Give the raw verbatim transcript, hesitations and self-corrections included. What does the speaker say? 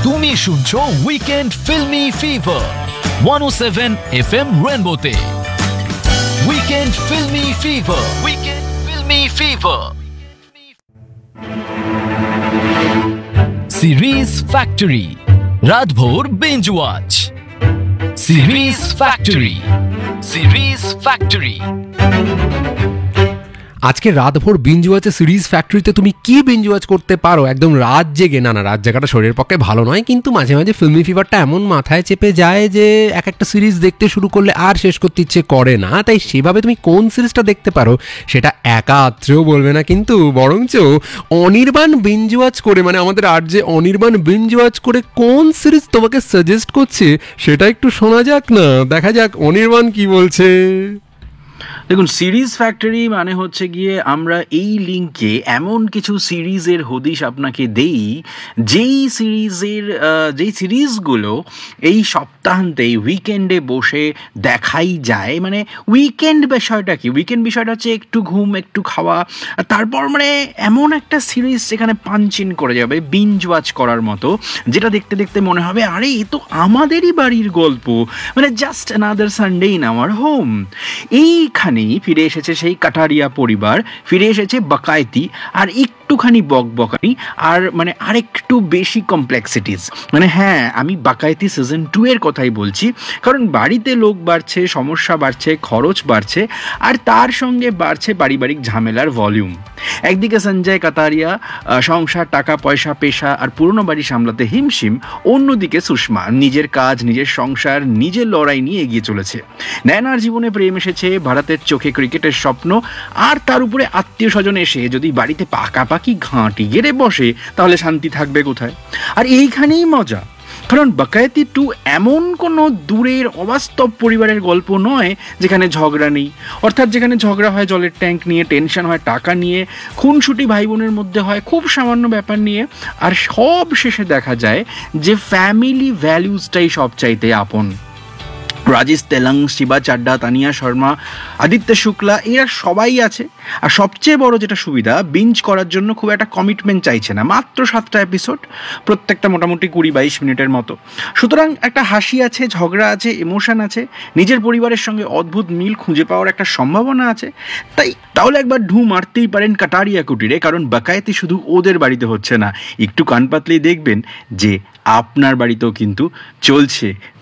তুমি শুনছো weekend filmi fever one oh seven F M রেনবোতে। Weekend filmi fever, weekend filmi fever. Series factory, রাতভর binge watch. Series factory, series factory. আজকে রাতভর binge ওয়াচে series ফ্যাক্টরিতে তুমি কি বিঞ্জ ওয়াচ করতে পারো একদম রাত জেগে? না না, রাত জাগাটা শরীরের পক্ষে ভালো নয়, কিন্তু মাঝে মাঝে ফিল্মি ফিভারটা এমন মাথায় চেপে যায় যে এক একটা সিরিজ দেখতে শুরু করলে আর শেষ করতে ইচ্ছে করে না। তাই সেভাবে তুমি কোন সিরিজটা দেখতে পারো সেটা একা আত্রেও বলবে না, কিন্তু বরঞ্চ অনির্বাণ বিঞ্জ ওয়াচ করে, মানে আমাদের আর যে অনির্বাণ বিঞ্জ ওয়াচ করে কোন সিরিজ তোমাকে সাজেস্ট করছে সেটা একটু শোনা যাক না, দেখা যাক অনির্বাণ কি বলছে। দেখুন, সিরিজ ফ্যাক্টরি মানে হচ্ছে গিয়ে আমরা এই লিঙ্কে এমন কিছু সিরিজের হদিশ আপনাকে দেই যেই সিরিজের যেই সিরিজগুলো এই সপ্তাহান্তে উইকেন্ডে বসে দেখাই যায়। মানে উইকেন্ড বিষয়টা কি? উইকেন্ড বিষয়টা হচ্ছে একটু ঘুম, একটু খাওয়া, তারপর মানে এমন একটা সিরিজ যেখানে পাঞ্চ ইন করে যাবে বিঞ্জ ওয়াচ করার মতো, যেটা দেখতে দেখতে মনে হবে আরে এ তো আমাদেরই বাড়ির গল্প, মানে just another Sunday in our home. এইখানে ফিরে এসেছে সেই কাটারিয়া পরিবার, ফিরে এসেছে বাকায়েতি, আর একটুখানি বকবকানি, আর মানে আরেকটু বেশি কমপ্লেক্সিটিস। মানে হ্যাঁ, আমি বাকায়েতি সিজন টু এর কথাই বলছি, কারণ বাড়িতে লোক বাড়ছে, সমস্যা বাড়ছে, খরচ বাড়ছে, আর তার সঙ্গে বাড়ছে পারিবারিক ঝামেলার ভলিউম। একদিকে সঞ্জয় কাতারিয়া সংসার, টাকা পয়সা, পেশা আর পুরনো বাড়ি সামলাতে হিমশিম, অন্যদিকে সুষমা নিজের কাজ, নিজের সংসার, নিজের লড়াই নিয়ে এগিয়ে চলেছে। নয়নার জীবনে প্রেম এসেছে, ভারতের চোখে ক্রিকেটের স্বপ্ন, আর তার উপরে আত্মীয় স্বজন এসে যদি বাড়িতে পাকাপাকি ঘাঁটি গেড়ে বসে তাহলে শান্তি থাকবে কোথায়? আর এইখানেই মজা, কারণ বাকায়েতি টু এমন কোনো দূরের অবাস্তব পরিবারের গল্প নয় যেখানে ঝগড়া নেই, অর্থাৎ যেখানে ঝগড়া হয় জলের ট্যাঙ্ক নিয়ে, টেনশন হয় টাকা নিয়ে, খুনসুটি ভাই বোনের মধ্যে হয় খুব সামান্য ব্যাপার নিয়ে, আর সব শেষে দেখা যায় যে ফ্যামিলি ভ্যালুজটাই সব চাইতে আপন। রাজেশ তেলং, শিবা চাড্ডা, তানিয়া শর্মা, আদিত্য শুক্লা, এরা সবাই আছে। আর সবচেয়ে বড় যেটা সুবিধা, বিঞ্জ করার জন্য খুব একটা কমিটমেন্ট চাইছে না, মাত্র সাতটা এপিসোড, প্রত্যেকটা মোটামুটি কুড়ি বাইশ মিনিটের মতো। সুতরাং একটা হাসি আছে, ঝগড়া আছে, ইমোশন আছে, নিজের পরিবারের সঙ্গে অদ্ভুত মিল খুঁজে পাওয়ার একটা সম্ভাবনা আছে। তাই তাহলে একবার ঢু মারতেই পারেন কাটারিয়া কুটিরে, কারণ বাকায়েতি শুধু ওদের বাড়িতে হচ্ছে না, একটু কান পাতলেই দেখবেন যে আপনার বাড়িতেও কিন্তু চলছে